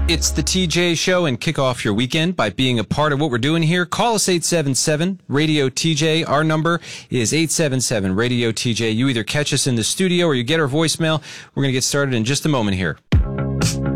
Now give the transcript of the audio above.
It's the TJ Show, and kick off your weekend by being a part of what we're doing here. Call us 877-RADIO-TJ. Our number is 877-RADIO-TJ. You either catch us in the studio or you get our voicemail. We're going to get started in just a moment here.